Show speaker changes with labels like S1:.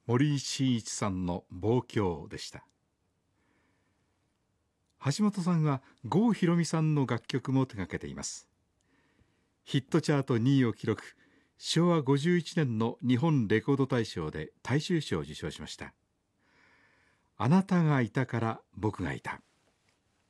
S1: 森井真一さんの望郷でした。橋本さんは郷ひろみさんの楽曲も手掛けています。ヒットチャート2位を記録、昭和51年の日本レコード大賞で大衆賞を受賞しました。あなたがいたから僕がいた。